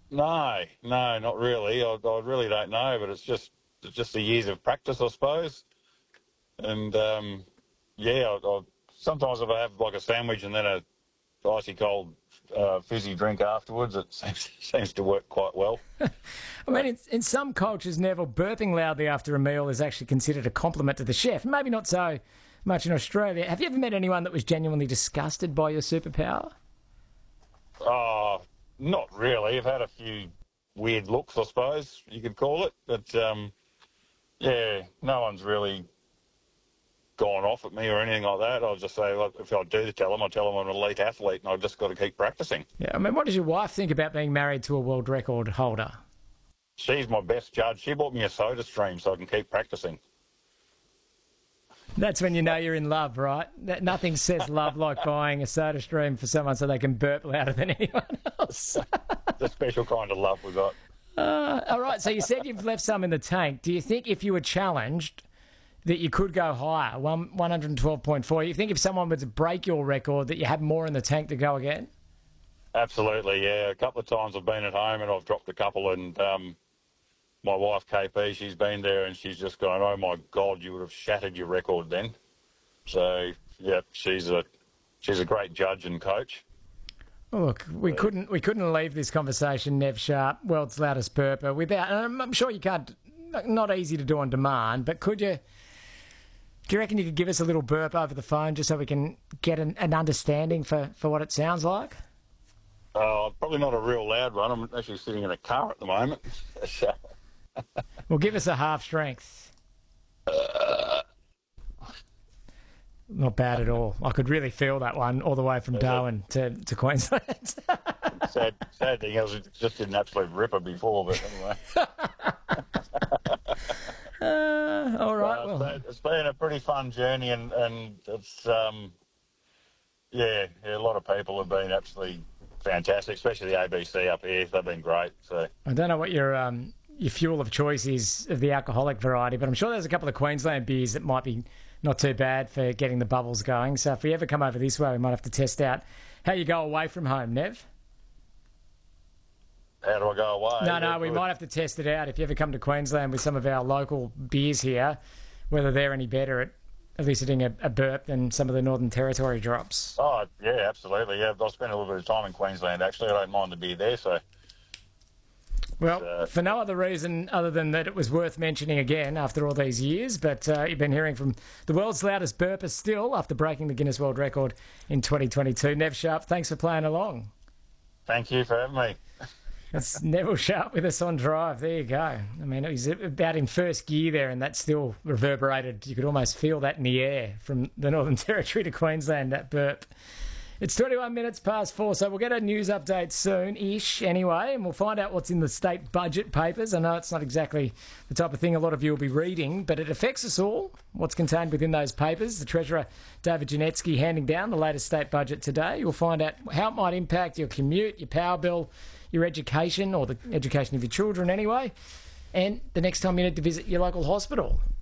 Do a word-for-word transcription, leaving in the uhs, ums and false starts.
No, no, not really. I, I really don't know, but it's just it's just the years of practice, I suppose. And um, yeah, I, I, sometimes if I have like a sandwich and then a icy cold uh, fizzy drink afterwards, it seems seems to work quite well. I mean, in, in some cultures, Neville, burping loudly after a meal is actually considered a compliment to the chef. Maybe not so much in Australia. Have you ever met anyone that was genuinely disgusted by your superpower? Oh, not really. I've had a few weird looks, I suppose you could call it, but um, yeah, no one's really gone off at me or anything like that. I'll just say, look, if I do tell them, I tell them I'm an elite athlete and I've just got to keep practicing. Yeah, I mean, what does your wife think about being married to a world record holder? She's my best judge. She bought me a soda stream so I can keep practicing. That's when you know you're in love, right? That, nothing says love like buying a soda stream for someone so they can burp louder than anyone else. The special kind of love we got. Uh, all right, so you said you've left some in the tank. Do you think if you were challenged that you could go higher, one, one twelve point four? You think if someone were to break your record that you have more in the tank to go again? Absolutely, yeah. A couple of times I've been at home and I've dropped a couple and um, my wife, K P, she's been there and she's just gone, oh, my God, you would have shattered your record then. So, yeah, she's a she's a great judge and coach. Well, look, we Yeah. couldn't we couldn't leave this conversation, Nev Sharp, world's loudest burper, without. And I'm sure you can't. Not easy to do on demand, but could you? Do you reckon you could give us a little burp over the phone just so we can get an, an understanding for, for what it sounds like? Uh, probably not a real loud one. I'm actually sitting in a car at the moment. So, Well, give us a half strength. Not bad at all. I could really feel that one all the way from Darwin to, to Queensland. sad, sad thing is, it just did an absolute ripper before, but anyway. uh, all right. Uh, well, it's, been, it's been a pretty fun journey, and, and it's, um, yeah, yeah, a lot of people have been absolutely fantastic, especially the A B C up here. They've been great. So I don't know what your um, your fuel of choice is of the alcoholic variety, but I'm sure there's a couple of Queensland beers that might be not too bad for getting the bubbles going. So if we ever come over this way, we might have to test out how you go away from home, Nev. how do I go away? No, no, Yeah, we good. might have to test it out if you ever come to Queensland with some of our local beers here, whether they're any better at eliciting a, a burp than some of the Northern Territory drops. Oh, yeah, absolutely. Yeah, I've spent a little bit of time in Queensland, actually. I don't mind the beer there, so... Well, Uh, for no other reason other than that it was worth mentioning again after all these years, but uh, you've been hearing from the world's loudest burper still after breaking the Guinness World Record in twenty twenty-two. Nev Sharp, thanks for playing along. Thank you for having me. That's Neville Sharp with us on Drive. There you go. I mean, it was about in first gear there, and that still reverberated. You could almost feel that in the air from the Northern Territory to Queensland, that burp. It's twenty-one minutes past four, so we'll get a news update soon-ish anyway, and we'll find out what's in the state budget papers. I know it's not exactly the type of thing a lot of you will be reading, but it affects us all, what's contained within those papers. The Treasurer, David Janetsky, handing down the latest state budget today. You'll find out how it might impact your commute, your power bill, your education, or the education of your children anyway, and the next time you need to visit your local hospital.